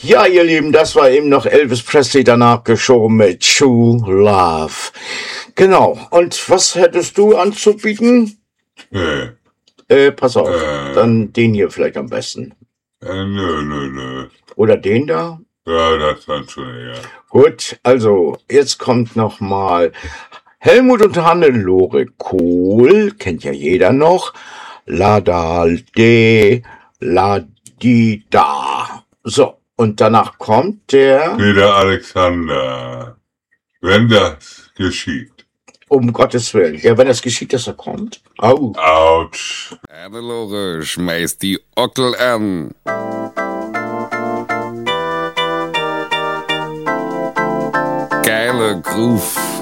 Ja, ihr Lieben, das war eben noch Elvis Presley, danach geschoben mit True Love. Genau, und was hättest du anzubieten? Pass auf, dann den hier vielleicht am besten. Nö. Oder den da? Ja, das dann schon, ja. Gut, also jetzt kommt noch mal Helmut und Hannelore Kohl, kennt ja jeder noch. La da de, la di da. So, und danach kommt der... Peter Alexander, wenn das geschieht. Um Gottes Willen. Ja, wenn das geschieht, dass er kommt. Au. Autsch. Hannelore schmeißt die Ockel an. Geile Groove.